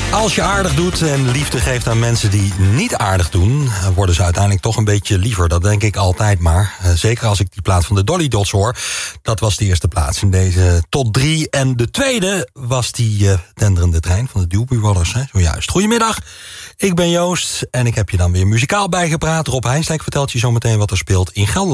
Als je aardig doet en liefde geeft aan mensen die niet aardig doen, worden ze uiteindelijk toch een beetje liever. Dat denk ik altijd maar. Zeker als ik die plaat van de Dolly Dots hoor. Dat was de eerste plaats in deze top 3. En de tweede was die denderende trein van de Doobie Brothers. Zojuist. Goedemiddag, ik ben Joost en ik heb je dan weer muzikaal bijgepraat. Rob Heinsdijk vertelt je zometeen wat er speelt in Gelderland.